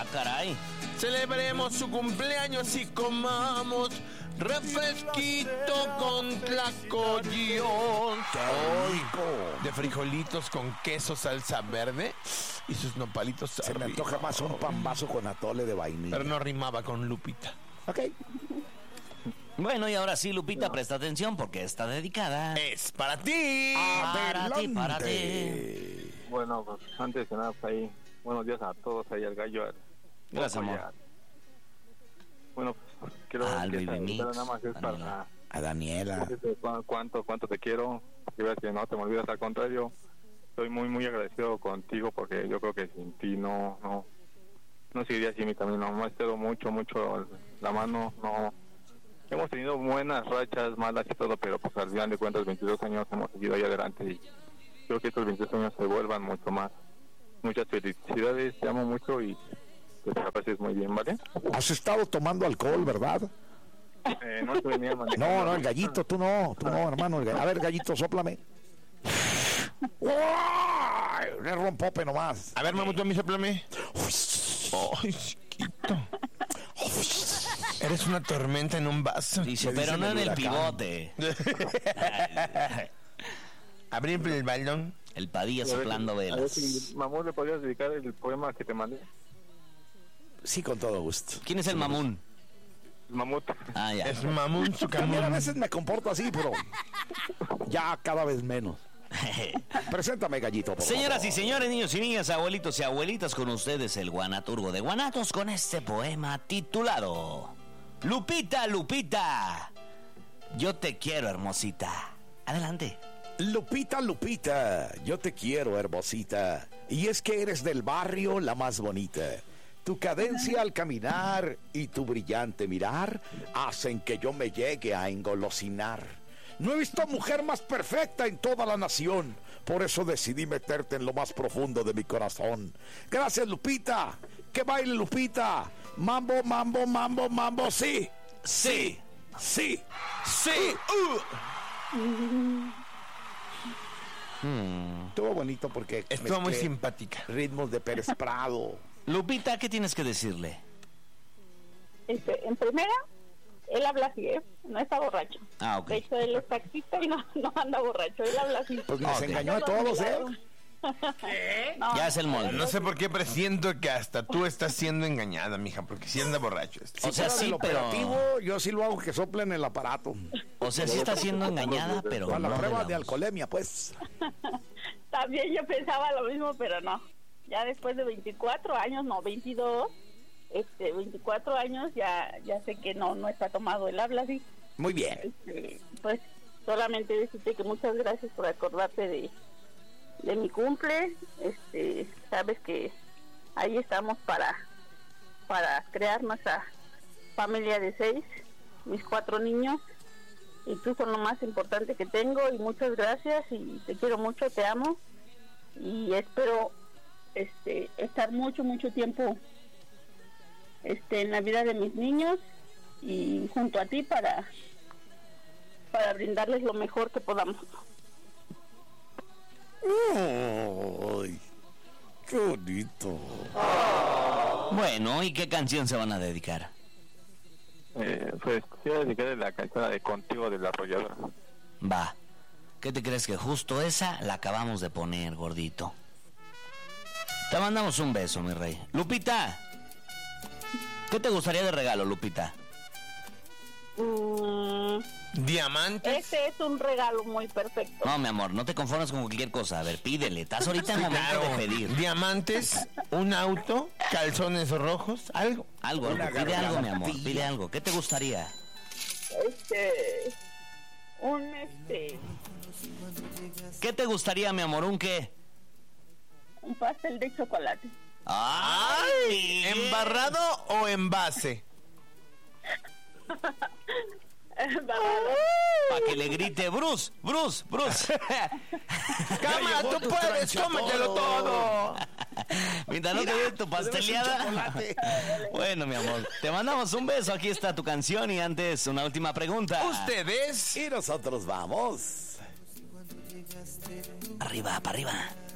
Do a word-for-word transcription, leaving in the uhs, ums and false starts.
caray. Celebremos su cumpleaños y comamos refresquito con tlacoyón. ¡Qué rico! De frijolitos con queso, salsa verde y sus nopalitos. Se me antoja más un pambazo con atole de vainilla. Pero no rimaba con Lupita. Ok. Bueno, y ahora sí, Lupita, no. presta atención porque está dedicada. Es para ti. Para ti, para ti. Bueno, pues antes de nada, pues ahí, buenos días a todos, ahí al gallo. Al... Gracias, amor. A... Bueno, pues quiero ah, que nada más es Daniela. para... A Daniela. Cuánto, cuánto te quiero, que veas que no te me olvidas, al contrario, estoy muy, muy agradecido contigo porque yo creo que sin ti no, no, no seguiría así mi camino. Me ha estado mucho, mucho la mano, no... Hemos tenido buenas rachas, malas y todo, pero pues al final de cuentas veintidós años hemos seguido ahí adelante y creo que estos veintidós años se vuelvan mucho más. Muchas felicidades, te amo mucho y que te la pases muy bien, ¿vale? Has estado tomando alcohol, ¿verdad? Eh, no te venía manejando. No, no, el gallito, tú no, tú no, hermano. El gall... A ver, gallito, sóplame. Le rompope nomás. A ver, mamuto, a mí sóplame. Ay, chiquito. Eres una tormenta en un vaso. Dice, pero no en el pivote. Abrir el balón. El Padilla soplando velas. A ver si, mamón, ¿le podrías dedicar el poema que te mandé? Sí, con todo gusto. ¿Quién es el mamún? El mamut. Ah, ya. Es mamún su También a veces me comporto así, pero ya cada vez menos. Preséntame, gallito, por Señoras favor. y señores, niños y niñas, abuelitos y abuelitas, con ustedes el Guanaturgo de Guanatos con este poema titulado Lupita, Lupita, yo te quiero, hermosita. Adelante. Lupita, Lupita, yo te quiero, hermosita. Y es que eres del barrio la más bonita. Tu cadencia al caminar y tu brillante mirar hacen que yo me llegue a engolosinar. No he visto mujer más perfecta en toda la nación. Por eso decidí meterte en lo más profundo de mi corazón. Gracias, Lupita. Que baile, Lupita. Mambo, mambo, mambo, mambo. Sí, sí, sí, sí. Uh. Hmm. Estuvo bonito porque estuvo muy simpática. Ritmos de Pérez Prado. Lupita, ¿qué tienes que decirle? Este, en primera, él habla así, ¿eh? No está borracho. Ah, ok. De hecho, él es taxista y no, no anda borracho, él habla así. Pues nos okay. engañó a todos, ¿eh? ¿Qué? No, ya es el molde. No sé por qué presiento que hasta tú estás siendo engañada, mija, porque si anda borracho. O sea, sí, pero... operativo, yo sí lo hago que soplen el aparato. O sea, sí está siendo engañada, pero para no la prueba de, de alcoholemia, pues. También yo pensaba lo mismo, pero no. Ya después de veinticuatro años, no, veintidós, este, veinticuatro años, ya ya sé que no no está tomado, él habla así. Muy bien. Este, pues solamente decirte que muchas gracias por acordarte de, de mi cumple. Este, sabes que ahí estamos para para crear nuestra familia de seis, mis cuatro niños, y tú son lo más importante que tengo, y muchas gracias, y te quiero mucho, te amo, y espero este estar mucho mucho tiempo este en la vida de mis niños y junto a ti para para brindarles lo mejor que podamos. ¡Ay! ¡Qué bonito! Bueno, ¿y qué canción se van a dedicar? Eh, pues quiero dedicarle la canción de Contigo de la Arrolladora. Va. ¿Qué te crees que justo esa la acabamos de poner, gordito? Te mandamos un beso, mi rey. Lupita, ¿qué te gustaría de regalo, Lupita? Mm, ¿Diamantes? Este es un regalo muy perfecto. No, mi amor, no te conformes con cualquier cosa. A ver, pídele. Estás ahorita en momento Claro. de pedir. Diamantes, un auto, calzones rojos, algo. Algo, algo. Pide algo, mi amor. Pide algo. ¿Qué te gustaría? Este un este ¿Qué te gustaría, mi amor? ¿Un qué? un pastel de chocolate. ¡Ay! ¿Embarrado o envase? Para que le grite Bruce, Bruce, Bruce. Cámara, tú puedes, cómetelo todo. Mientras no te dé tu pasteleada. Bueno, mi amor, te mandamos un beso. Aquí está tu canción. Y antes, una última pregunta. ¿Ustedes? Y nosotros vamos. Arriba, para arriba.